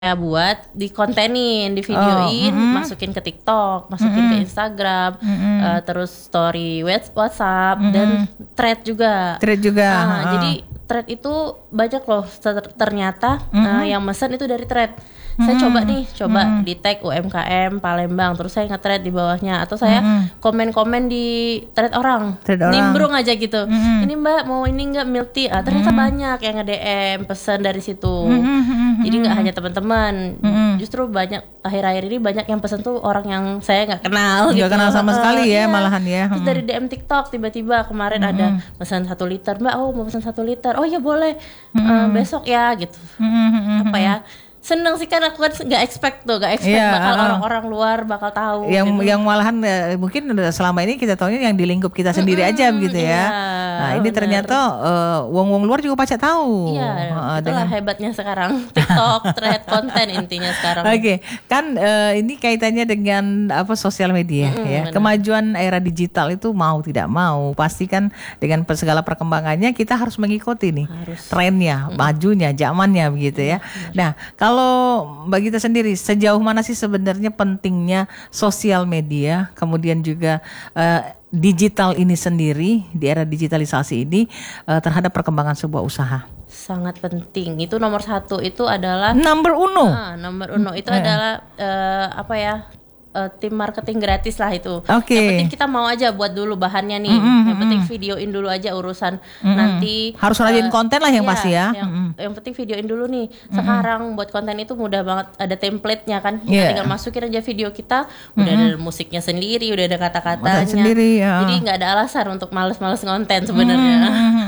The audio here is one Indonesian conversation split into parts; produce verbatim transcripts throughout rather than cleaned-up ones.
saya buat dikontenin, divideoin, Oh, mm-mm. masukin ke TikTok, masukin ke Instagram, Mm-mm. uh, terus story WhatsApp Mm-mm. dan thread juga. Thread juga. Ah, Ha. jadi thread itu banyak loh ter- ternyata uh, Mm-mm. yang mesen itu dari thread. Saya Mm-mm. coba nih, coba Mm-mm. di tag U M K M Palembang, terus saya nge-thread di bawahnya, atau saya Mm-mm. komen-komen di thread orang, Thread orang. nimbrung aja gitu. Mm-mm. Ini Mbak mau ini nggak milk tea? Ah, ternyata Mm-mm. banyak yang nge-D M pesan dari situ. Mm-mm. Jadi nggak hanya teman-teman, Mm-mm. justru banyak akhir-akhir ini banyak yang pesan tuh orang yang saya nggak kenal, Nggak gitu. kenal sama Eh, sekali ya, iya. malahan ya. Terus Mm. dari D M TikTok tiba-tiba kemarin ada pesan satu liter, Mbak, oh mau pesan satu liter, oh ya boleh, Eh, besok ya gitu. Mm-mm. Apa ya? Seneng sih, kan aku kan nggak expect tuh, nggak expect Iya, bakal uh-uh. orang-orang luar bakal tahu. yang gitu. yang malahan eh, mungkin selama ini kita tahunya yang di lingkup kita sendiri aja begitu ya. iya, Nah ini benar. ternyata eh, wong-wong luar juga pasti tahu. Iya, Heeh, itulah dengan hebatnya sekarang TikTok, thread, konten intinya sekarang. Oke, kan eh, ini kaitannya dengan apa sosial media Mm-mm, ya. benar. Kemajuan era digital itu mau tidak mau pasti kan dengan per- segala perkembangannya kita harus mengikuti nih Harus. trennya, majunya, zamannya begitu ya. Nah, kalau Mbak Gita sendiri sejauh mana sih sebenarnya pentingnya sosial media, kemudian juga eh, digital ini sendiri di era digitalisasi ini eh, terhadap perkembangan sebuah usaha? Sangat penting. Itu nomor satu itu adalah Number uno. ah, nomor uno itu Eh. adalah eh, apa ya? eh, tim marketing gratis lah itu. Oke. Yang penting kita mau aja buat dulu bahannya nih. Mm-mm, Yang penting videoin dulu aja urusan Mm-mm. nanti. Harus rajin eh, konten lah yang iya, pasti ya. Yang, Mm-mm. yang penting videoin dulu nih. Sekarang buat konten itu mudah banget, ada template-nya kan. Kita Iya. tinggal masukin aja video kita, udah ada musiknya sendiri, udah ada kata-katanya. Konten sendiri, ya. Jadi nggak ada alasan untuk males-males ngonten sebenarnya.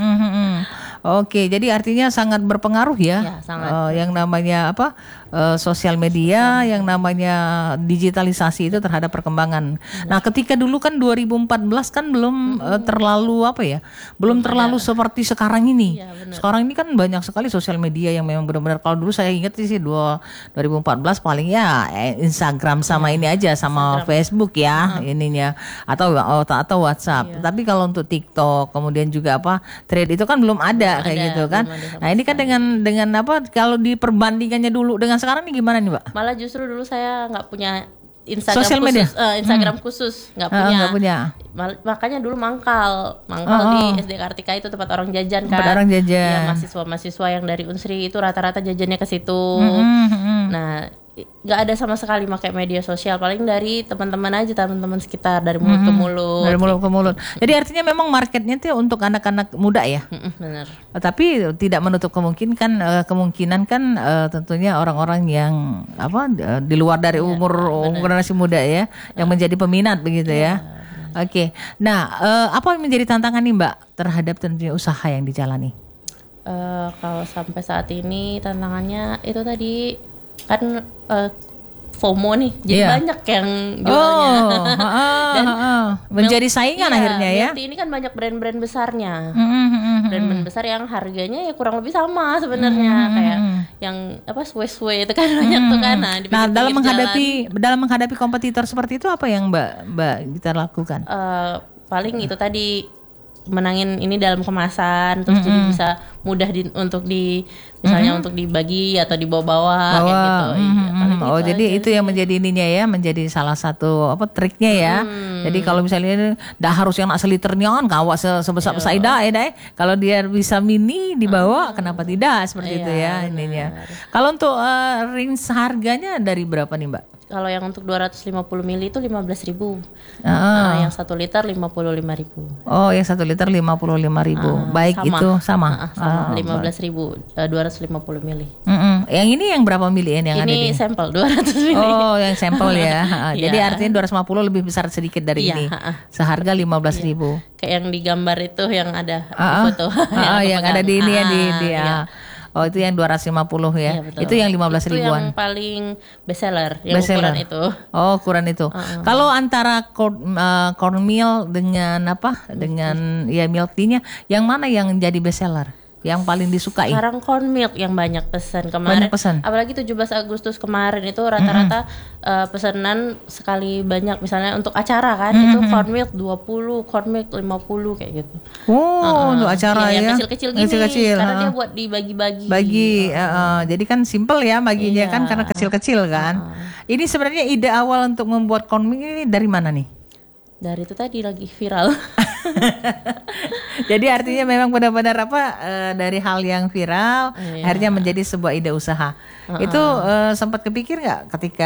Oke, jadi artinya sangat berpengaruh ya, Ya, sangat. Eh, yang namanya apa eh, sosial media, yang namanya digitalisasi itu terhadap perkembangan. Nah, ketika dulu kan dua ribu empat belas kan belum eh, terlalu apa ya, belum terlalu seperti sekarang ini. Iya, benar. Sekarang ini kan banyak sekali sosial media yang memang benar-benar. Kalau dulu saya ingat sih dua ribu empat belas paling ya eh, Instagram sama ini aja, sama Facebook ya ininya, atau atau WhatsApp. Tapi kalau untuk TikTok kemudian juga apa thread itu kan belum ada kayak ada, gitu kan. belum ada sama Nah ini kan dengan dengan apa kalau diperbandingannya dulu dengan sekarang nih gimana nih Mbak? Malah justru dulu saya nggak punya Instagram Sosial khusus, media? eh, Instagram khusus nggak Ah, punya. nggak punya. Mal- makanya dulu mangkal, mangkal Oh, di oh. S D Kartika itu tempat orang jajan kan. Tempat orang jajan. Iya, mahasiswa-mahasiswa yang dari Unsri itu rata-rata jajannya ke situ. Mm, mm. Nah, i- nggak ada sama sekali pakai media sosial, paling dari teman-teman aja, teman-teman sekitar, dari mulut ke mulut. Dari mulut ke mulut. Jadi artinya memang marketnya itu untuk anak-anak muda ya. Mm-mm, bener. Tapi tidak menutup kemungkinan kan eh, kemungkinan kan eh, tentunya orang-orang yang apa eh, di luar dari umur umur generasi muda ya yang menjadi peminat begitu ya. Oke. Nah, eh, apa yang menjadi tantangan nih Mbak terhadap tentunya usaha yang dijalani? Eh, kalau sampai saat ini tantangannya itu tadi kan eh, FOMO nih, jadi Iya. banyak yang jualnya. Oh, heeh, Dan heeh. menjadi saingan Iya, akhirnya ya. milk tea ini kan banyak brand-brand besarnya. Mm, mm, mm, Brand-brand besar yang harganya ya kurang lebih sama sebenarnya, kayak yang apa suwe-suwe itu kan banyak tuh kan. Nah, di Nah, pinggir-pinggir dalam jalan, menghadapi dalam menghadapi kompetitor seperti itu apa yang Mbak Mbak kita lakukan? eh, paling itu tadi menangin ini dalam kemasan, terus jadi bisa mudah di, untuk di misalnya untuk dibagi atau dibawa-bawa kayak Bahwa, gitu. Iya, mm, paling mm, oh gitu jadi aja itu yang menjadi ininya ya, menjadi salah satu apa triknya ya. Jadi kalau misalnya dah harus yang asli liternya kan kawat se- sebesar besar ida ya deh. Kalau dia bisa mini dibawa, kenapa tidak seperti itu ya ininya. Kalau untuk eh, range harganya dari berapa nih Mbak? Kalau yang untuk dua ratus lima puluh mili itu lima belas ribu. Ah. Nah, yang satu liter lima puluh lima ribu. Oh, yang satu liter lima puluh lima ribu. Baik sama. itu sama. Ah, sama Ah, lima belas ribu, dua ratus lima puluh mili. Mm-mm. Yang ini yang berapa milian yang ada Ini di? sampel dua ratus mili. Oh, yang sampel ya. Ha, Iya. Jadi artinya dua ratus lima puluh lebih besar sedikit dari Iya, ini. ha-ha. Seharga lima belas ribu. Kayak yang di gambar itu yang ada Ah, ah. foto. Ah, ah, yang aku ada pegang. di ini ya di, Ah, di iya. ah. Oh, itu yang dua ratus lima puluh ya. Iya, betul. Itu yang lima belas Itu ribuan. yang paling best seller, yang Best seller. ukuran itu. Oh, ukuran itu. Kalau antara corn, uh, cornmeal dengan apa? Dengan ya milk tea-nya, yang mana yang jadi best seller? yang paling disukai? Sekarang corn milk yang banyak pesan kemarin. Banyak pesan. Apalagi tujuh belas Agustus kemarin itu rata-rata mm-hmm. uh, pesanan sekali banyak. Misalnya untuk acara kan mm-hmm. itu corn milk dua puluh, corn milk lima puluh kayak gitu. Oh, uh-uh. untuk ya, acara ya. Yang kecil-kecil gini. Kecil-kecil, karena uh-uh. dia buat dibagi-bagi. Bagi, uh-uh. Uh-uh. Jadi kan simple ya baginya iya. kan karena kecil-kecil kan. Uh-uh. Ini sebenarnya ide awal untuk membuat corn milk ini dari mana nih? Dari itu tadi lagi viral. Jadi artinya memang benar-benar apa uh, dari hal yang viral iya. akhirnya menjadi sebuah ide usaha. Uh-uh. Itu uh, sempat kepikir nggak ketika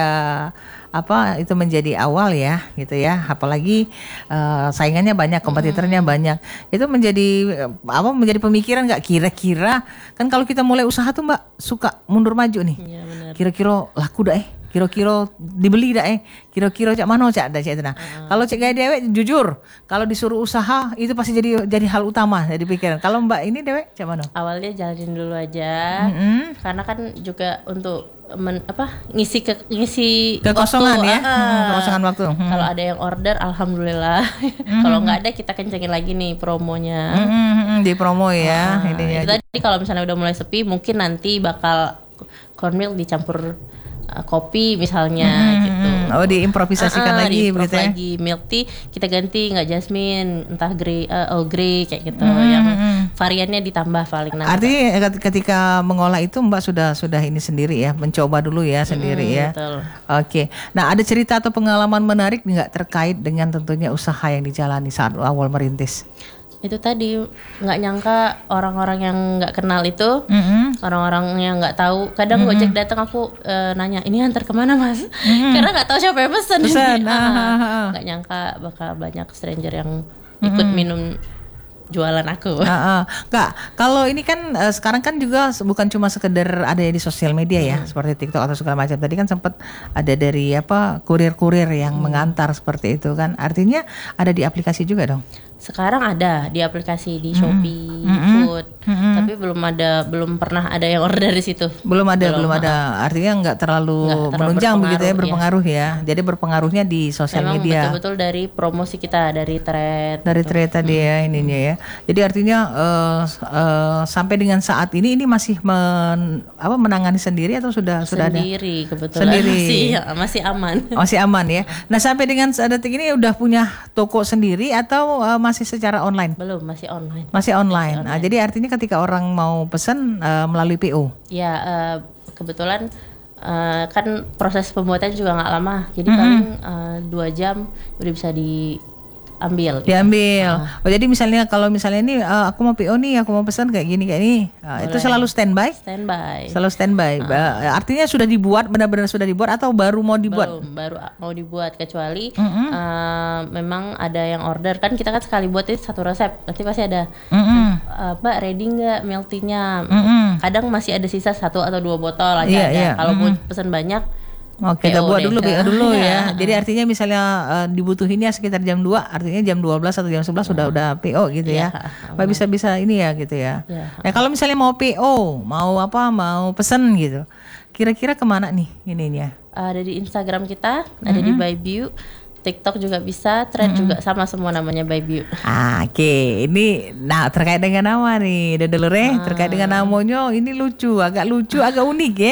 apa itu menjadi awal ya gitu ya, apalagi uh, saingannya banyak, kompetitornya uh-huh. banyak. Itu menjadi apa menjadi pemikiran nggak kira-kira kan kalau kita mulai usaha tuh Mbak suka mundur maju nih. Iya, benar. Kira-kira laku dah eh. Kira-kira dibeli dah eh, kira-kira cak mana cak dah cak itu nah. Uh-huh. Kalau cak gaya dewek jujur, kalau disuruh usaha itu pasti jadi jadi hal utama jadi pikiran. Kalau Mbak ini dewek cak mana? Awalnya jalanin dulu aja, mm-hmm. karena kan juga untuk men, apa ngisi ke ngisi kekosongan waktu, ya, uh, hmm, kekosongan waktu. Hmm. Kalau ada yang order, alhamdulillah. Mm-hmm. Kalau nggak ada kita kencengin lagi nih promonya. Mm-hmm. Di promo ya. Uh, ini itu tadi kalau misalnya udah mulai sepi, mungkin nanti bakal corn milk dicampur kopi misalnya hmm, gitu. Oh diimprovisasikan uh, lagi begitu ya. Lagi milk tea kita ganti nggak jasmine, entah grey, uh, oh grey kayak gitu. Hmm, yang hmm. variannya ditambah paling nanti. Artinya ketika mengolah itu Mbak sudah sudah ini sendiri ya, mencoba dulu ya sendiri hmm, ya. Betul. Oke. Nah ada cerita atau pengalaman menarik nggak terkait dengan tentunya usaha yang dijalani saat awal merintis? Itu tadi nggak nyangka orang-orang yang nggak kenal itu, mm-hmm. orang-orang yang nggak tahu. Kadang mm-hmm. Gojek datang aku e, nanya ini antar kemana mas? Mm-hmm. Karena nggak tahu siapa yang pesan. Nggak ah, ah. nyangka bakal banyak stranger yang ikut mm-hmm. minum jualan aku. Uh, uh. Nggak, kalau ini kan uh, sekarang kan juga bukan cuma sekedar ada di sosial media ya, hmm. seperti TikTok atau segala macam. Tadi kan sempat ada dari apa kurir-kurir yang hmm. mengantar seperti itu kan. Artinya ada di aplikasi juga dong. Sekarang ada di aplikasi di Shopee mm-hmm. Food, mm-hmm. tapi belum ada, belum pernah ada yang order dari situ. Belum ada, belum, belum ada. Artinya nggak terlalu, terlalu menunjang begitu ya, berpengaruh ya. ya. Jadi berpengaruhnya di sosial Memang media. Betul-betul dari promosi kita, dari thread. Dari gitu. thread tadi ya ininya ya. Jadi artinya uh, uh, sampai dengan saat ini ini masih men, apa menangani sendiri atau sudah sendiri, sudah ada? Sendiri kebetulan. Sendiri. Masih, ya, masih aman. Masih aman ya. Nah sampai dengan detik ini udah punya toko sendiri atau uh, masih secara online? Belum, masih online. Masih online. Masih online. Nah, jadi artinya ketika orang mau pesan uh, melalui P O. Ya, uh, kebetulan uh, kan proses pembuatan juga nggak lama. Jadi mm-hmm. paling uh, dua jam udah bisa diambil. Gitu. Diambil. Uh. Oh, jadi misalnya kalau misalnya ini uh, aku mau P O nih, aku mau pesan kayak gini kayak ini. Uh, itu selalu standby? Standby. Selalu standby. Uh. Artinya sudah dibuat, benar-benar sudah dibuat atau baru mau dibuat? Belum, baru mau dibuat kecuali mm-hmm. uh, memang ada yang order kan kita kan sekali buat itu satu resep nanti pasti ada. Mm-hmm. Uh, Mbak ready nggak milk tea-nya? Mm-hmm. Kadang masih ada sisa satu atau dua botol aja yeah, ada. yeah. Kalau mm-hmm. mau pesan banyak. Oke, kita buat dulu, B O dulu ya. Jadi artinya misalnya uh, dibutuhinnya sekitar jam dua, artinya jam dua belas atau jam sebelas sudah udah P O gitu ya. Mbak bisa-bisa ini ya gitu ya. Ya. Nah, kalau misalnya mau P O, mau apa, mau pesen gitu. Kira-kira kemana nih ininya? Ada di Instagram kita, mm-hmm. ada di Byview. TikTok juga bisa, thread mm-hmm. juga sama semua namanya Byview. Ah, oke, okay. Ini nah terkait dengan nama nih, Dedelure, ah. terkait dengan namanya ini lucu, agak lucu, agak unik ya.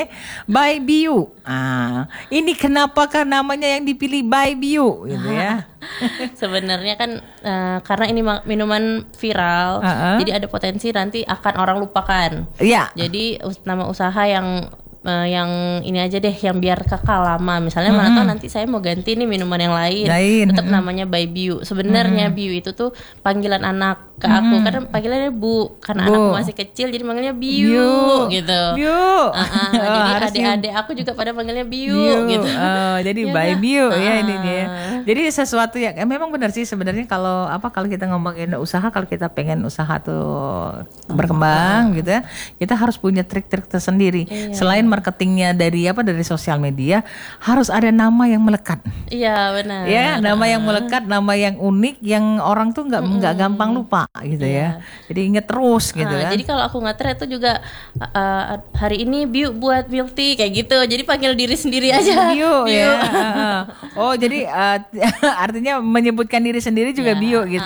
Byview. Ah, ini kenapakah namanya yang dipilih Byview gitu ya? Sebenarnya kan uh, karena ini minuman viral, uh-uh. jadi ada potensi nanti akan orang lupakan. Iya. Jadi us- nama usaha yang Uh, yang ini aja deh yang biar kekal lama. Misalnya mm-hmm. mana tahu nanti saya mau ganti nih minuman yang lain, lain. tetap mm-hmm. namanya Byview. Sebenarnya mm-hmm. Biu itu tuh panggilan anak ke mm-hmm. aku. Karena panggilannya Bu, karena bu. Anakku masih kecil jadi manggilnya Biu, Biu. gitu. Biu. Uh-uh, jadi adik-adik aku juga pada manggilnya Biu, Biu. gitu. Oh, jadi ya, Byview uh-huh. ya ini dia. Jadi sesuatu yang eh, memang benar sih sebenarnya kalau apa kalau kita ngomongin usaha, kalau kita pengen usaha tuh berkembang uh-huh. gitu ya, kita harus punya trik-trik tersendiri. Iya. Selain marketingnya dari apa dari sosial media harus ada nama yang melekat. Iya benar. Ya nama yang melekat, nama yang unik, yang orang tuh nggak nggak mm-hmm. gampang lupa gitu yeah. ya. Jadi inget terus gitu nah, kan. Jadi kalau aku nge-thread tuh juga uh, hari ini Biu buat milk tea kayak gitu. Jadi panggil diri sendiri aja. Biu ya. Oh jadi uh, artinya menyebutkan diri sendiri juga yeah. Biu gitu ya. Uh.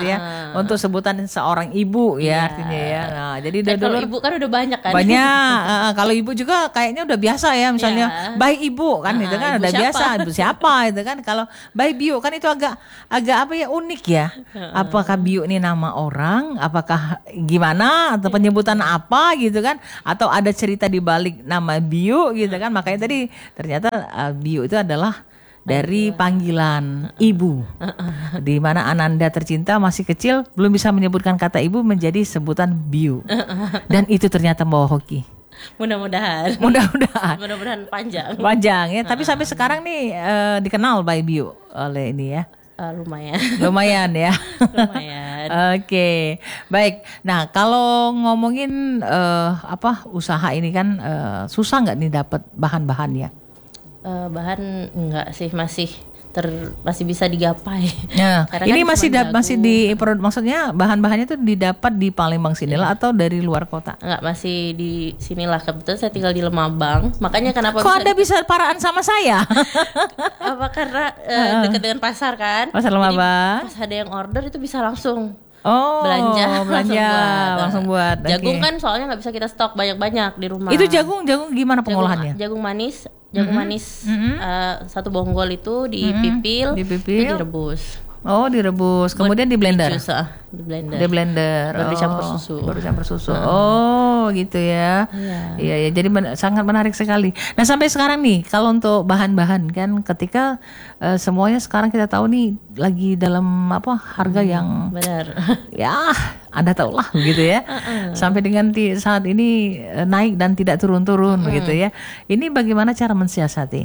uh. untuk sebutan seorang ibu ya, yeah. artinya ya. Nah, jadi kan kalau ibu kan udah banyak kan. Banyak. uh, kalau ibu juga kayaknya udah biasa ya, misalnya yeah. bayi ibu kan uh, itu kan udah siapa? biasa, ibu siapa itu kan. Kalau bayi Bio kan itu agak agak apa ya, unik ya. Uh. Apakah Bio ini nama orang, apakah gimana atau penyebutan apa gitu kan, atau ada cerita di balik nama Bio gitu kan. Makanya tadi ternyata uh, Bio itu adalah dari panggilan ibu, di mana Ananda tercinta masih kecil belum bisa menyebutkan kata ibu menjadi sebutan Bio, dan itu ternyata membawa hoki. Mudah-mudahan, mudah-mudahan, mudah-mudahan panjang, panjang ya. Tapi sampai sekarang nih uh, dikenal by Bio oleh ini ya. Uh, lumayan, lumayan ya. Lumayan. Oke, okay. Baik. Nah kalau ngomongin uh, apa usaha ini kan uh, susah nggak nih dapat bahan-bahannya? Uh, bahan enggak sih, masih ter masih bisa digapai. Nah, ini kan masih da- masih di maksudnya bahan-bahannya tuh didapat di Palembang sinilah ya. Atau dari luar kota? Enggak, masih di sinilah. Kebetulan saya tinggal di Lemabang. Makanya kenapa kok bisa Anda bisa paraan sama saya? Apa karena uh, dekat dengan pasar kan? Pasar Lemabang. Pas ada yang order itu bisa langsung Oh, belanja, belanja langsung buat. Langsung buat. Jagung okay. kan soalnya nggak bisa kita stok banyak-banyak di rumah. Itu jagung, jagung gimana pengolahannya? Jagung, jagung manis, jagung mm-hmm. manis mm-hmm. Uh, satu bonggol itu dipipil, mm-hmm. dipipil, itu direbus. Oh, direbus, kemudian di blender. Di, jus, uh, di blender. Di blender. Baru oh, dicampur susu. Baru campur susu. Uh. Oh, gitu ya. Iya, iya, ya. Jadi men- sangat menarik sekali. Nah, sampai sekarang nih, kalau untuk bahan-bahan kan, ketika uh, semuanya sekarang kita tahu nih lagi dalam apa harga hmm, yang benar. Ya, Anda tahu lah, gitu ya. Uh-uh. Sampai dengan ti- saat ini uh, naik dan tidak turun-turun, uh-uh. gitu ya. Ini bagaimana cara mensiasati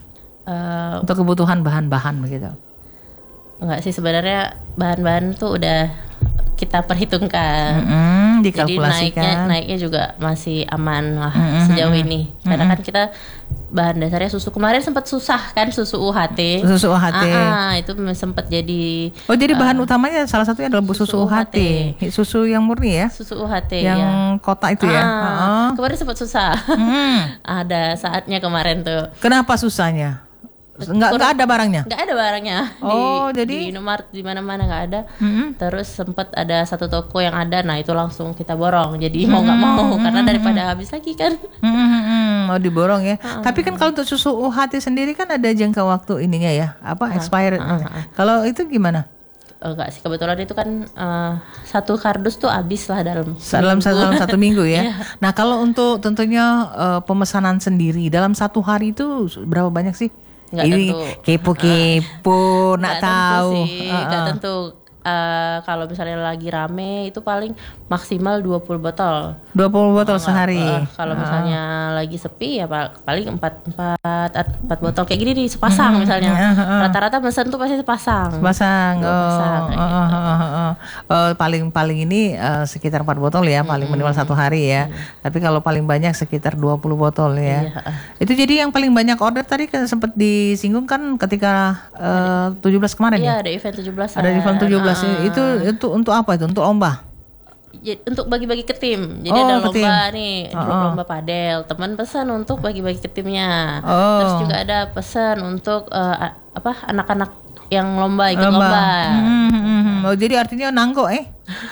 uh, untuk kebutuhan bahan-bahan begitu? Enggak sih, sebenarnya bahan-bahan tuh udah kita perhitungkan. Mm-hmm, jadi naiknya naiknya juga masih aman lah mm-hmm. sejauh ini. Karena mm-hmm. kan kita bahan dasarnya susu, kemarin sempat susah kan susu U H T. Susu U H T. Ah, itu sempat jadi. Oh, jadi bahan uh, utamanya salah satunya adalah susu, susu U H T. Susu yang murni ya? Susu U H T yang ya. Kotak itu ya. Ah, uh-uh. Kemarin sempat susah. Hmm. Ada saatnya kemarin tuh. Kenapa susahnya? Enggak enggak ada barangnya. Enggak ada barangnya. Oh, di, jadi di Indomaret di mana-mana enggak ada. Mm-hmm. Terus sempat ada satu toko yang ada. Nah, itu langsung kita borong. Jadi mau enggak mm-hmm. mau karena daripada habis lagi kan. Mm-hmm. Mau diborong ya. Uh-huh. Tapi kan kalau untuk susu U H T sendiri kan ada jangka waktu ininya ya. Apa uh-huh. expired. Uh-huh. Kalau itu gimana? Enggak sih, kebetulan itu kan uh, satu kardus tuh habis lah dalam dalam satu, dalam satu minggu ya. Yeah. Nah, kalau untuk tentunya uh, pemesanan sendiri dalam satu hari itu berapa banyak sih? Nggak ini tentu. Kepo-kepo nak tahu. Sih, uh-uh. Nggak tentu. Uh, kalau misalnya lagi rame itu paling maksimal dua puluh botol. dua puluh botol uh, sehari. Uh, kalau uh. misalnya lagi sepi ya paling empat botol kayak gini nih sepasang hmm, misalnya. Uh, uh. Rata-rata pesan tuh pasti sepasang. Sepasang. Oh, pasang, uh, uh, uh, uh, uh. Uh, paling paling ini uh, sekitar empat botol ya, paling hmm. minimal satu hari ya. Hmm. Tapi kalau paling banyak sekitar dua puluh botol ya. Iya. Itu jadi yang paling banyak order tadi kan sempat disinggung kan ketika uh, tujuh belas kemarin iya, ya. Iya, ada event tujuh belas. Ada event tujuh belas. Uh. Itu itu untuk apa itu? Untuk lomba? Ya, untuk bagi-bagi ke tim. Jadi oh, ada lomba tim. nih, oh, lomba padel. Teman pesan untuk bagi-bagi ke timnya. Oh. Terus juga ada pesan untuk uh, apa anak-anak yang lomba ikut lomba. lomba. Hmm, hmm, hmm. Oh, jadi artinya nanggo eh?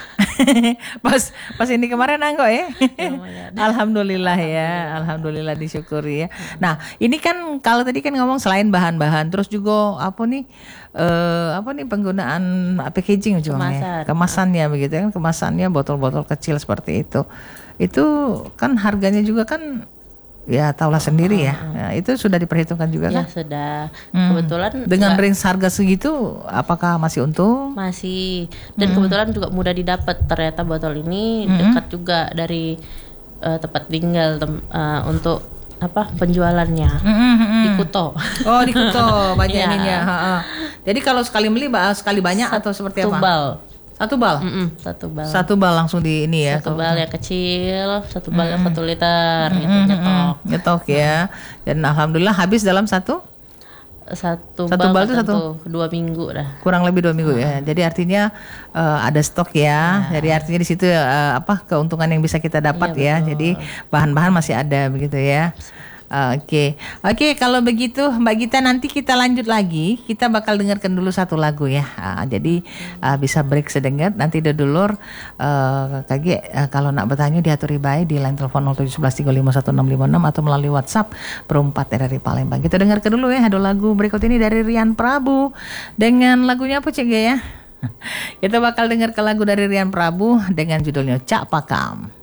pas pas ini kemarin nanggo ya. Alhamdulillah ya, alhamdulillah disyukuri ya. Nah ini kan kalau tadi kan ngomong selain bahan-bahan, terus juga apa nih uh, apa nih penggunaan packaging juga ya, kemasannya begitu kan, kemasannya botol-botol kecil seperti itu, itu kan harganya juga kan. Ya tahulah sendiri ya. Ya, itu sudah diperhitungkan juga ya, kan? Sudah. Hmm. Kebetulan dengan range harga segitu, apakah masih untung? Masih. Dan hmm. kebetulan juga mudah didapat. Ternyata botol ini hmm. dekat juga dari uh, tempat tinggal tem- uh, untuk apa penjualannya hmm. di Kuto. Oh di Kuto banyak ya. ininya. Jadi kalau sekali beli sekali banyak Satu atau seperti apa? Bal. Satu bal? Mm-mm, satu bal. Satu bal langsung di ini ya? Satu bal yang kecil, satu bal yang satu liter, mm-hmm. gitu, nyetok. Nyetok ya. Dan alhamdulillah habis dalam satu? Satu, satu bal, bal itu satu? Dua minggu dah. Kurang lebih dua minggu hmm. ya. Jadi artinya uh, ada stok ya. ya. Jadi artinya di situ uh, apa keuntungan yang bisa kita dapat ya. ya. Jadi bahan-bahan masih ada begitu ya. Oke, oke kalau begitu Mbak Gita nanti kita lanjut lagi. Kita bakal dengarkan dulu satu lagu ya. Uh, jadi uh, bisa break sedengat. Nanti dedulur uh, K G uh, kalau nak bertanya diaturi baik di line telepon nol tujuh satu satu tiga lima satu enam lima enam atau melalui WhatsApp perempat R R I Palembang. Kita dengarkan dulu ya. Ada lagu berikut ini dari Rian Prabu dengan lagunya apa Cik G ya? Kita bakal dengar ke lagu dari Rian Prabu dengan judulnya Cak Pakam.